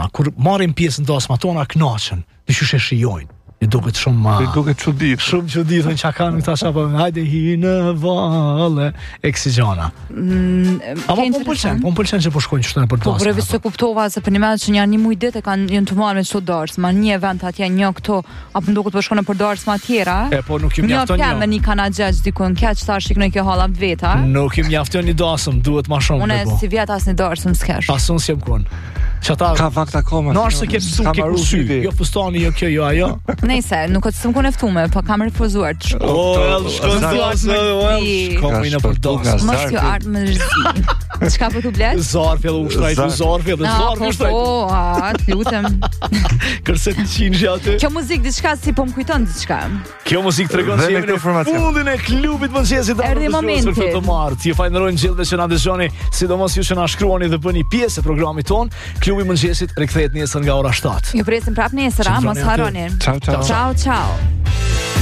kur marrin pjesë në dasmat tona kënaqen, dyshysh e shijojnë. I duket shumë çuditshëm. Shumë çuditshëm çka kanë këta apo hajde hi në valle eksigjana. Ama po pëlqen që po shkojnë qytetin për dasmë. Po brevi se kuptova se për një mes që janë një muj ditë janë të marrë me çdo darsma, një event atje, një këto, apo nduket po shkojnë për darsma tjera. E po nuk i mjafton. Një pemë një kanaxhex dikon kaç tash shikoj kjo halla veta. Nuk i mjafton një dasëm, duhet më shumë. Unë si vjet as një darsëm s'kesh. Asun s'jam kon. Çata ka vakt akoma. Nëse ke sy, jo fustani, jo kjo, jo ajo. Nëse nuk ka të s'm kanë ftuar, po kam refuzuar. Shkoj në për dasmë. Mos kjo art më rëzi. Çka po tu blet? Zorfi edhe ushtrajt zorfi edhe zorfi ushtrajt. Po, lutem. Kërse të qinxhi aty. Kjo muzikë diçka si po më kujton diçka. Kjo muzikë tregon se jemi në fundin e klubit mëngjesit. Erdhi momenti. Të martë. Ju falenderojmë gjithë që na dëgjoni, sidomos ju që na shkruani dhe bëni pjesë e programit ton. Klubi mëngjesit rikthehet nesër nga ora 7. Ju presim prapë nesër, mos harroni. Ciao. Ciao.